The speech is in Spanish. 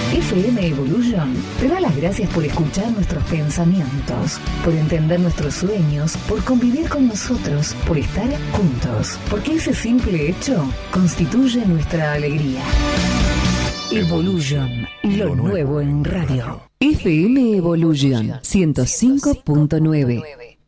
FM Evolution te da las gracias por escuchar nuestros pensamientos, por entender nuestros sueños, por convivir con nosotros, por estar juntos, porque ese simple hecho constituye nuestra alegría. Evolution, lo nuevo en radio. FM Evolution 105.9.